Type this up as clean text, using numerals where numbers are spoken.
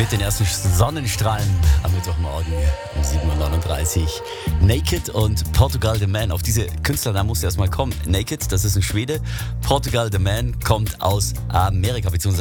Mit den ersten Sonnenstrahlen am Mittwochmorgen um 7.39 Uhr. Naked und Portugal the Man. Auf diese Künstlernamen musste erstmal kommen. Naked, das ist ein Schwede. Portugal the Man kommt aus Amerika, beziehungsweise